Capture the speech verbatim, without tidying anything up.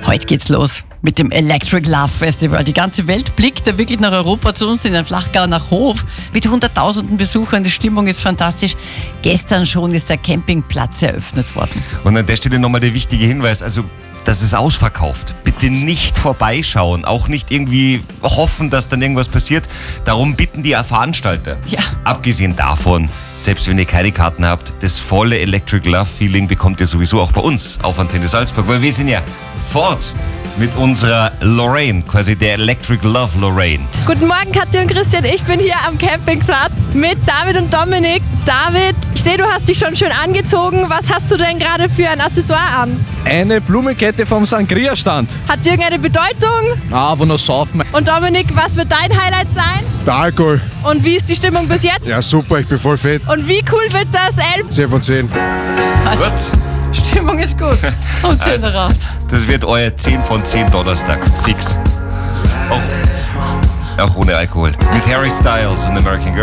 Heute geht's los mit dem Electric Love Festival. Die ganze Welt blickt da wirklich nach Europa, zu uns in den Flachgau nach Hof mit hunderttausenden Besuchern. Die Stimmung ist fantastisch. Gestern schon ist der Campingplatz eröffnet worden. Und an der Stelle nochmal der wichtige Hinweis, also das ist ausverkauft. Bitte nicht vorbeischauen, auch nicht irgendwie hoffen, dass dann irgendwas passiert. Darum bitten die Veranstalter. Ja. Abgesehen davon, selbst wenn ihr keine Karten habt, das volle Electric Love Feeling bekommt ihr sowieso auch bei uns auf Antenne Salzburg, weil wir sind ja fort mit unserer Lorraine, quasi der Electric Love Lorraine. Guten Morgen, Katja und Christian. Ich bin hier am Campingplatz mit David und Dominik. David, ich sehe, du hast dich schon schön angezogen. Was hast du denn gerade für ein Accessoire an? Eine Blumenkette vom Sangria-Stand. Hat die irgendeine Bedeutung? Ah, wo noch saufen. Und Dominik, was wird dein Highlight sein? Der Alkohol. Und wie ist die Stimmung bis jetzt? Ja, super, ich bin voll fit. Und wie cool wird das elf? zehn von zehn. Also, Gut. Stimmung ist gut. Und zehn Also, rauf. Das wird euer zehn von zehn Donnerstag. Fix. Auch, auch ohne Alkohol. Mit Harry Styles und American Girl.